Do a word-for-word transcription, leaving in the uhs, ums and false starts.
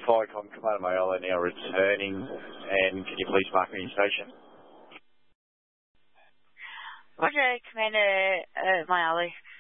Firecom Commander Mayala now returning, and can you please mark me in station? Roger, Commander uh, Mayala.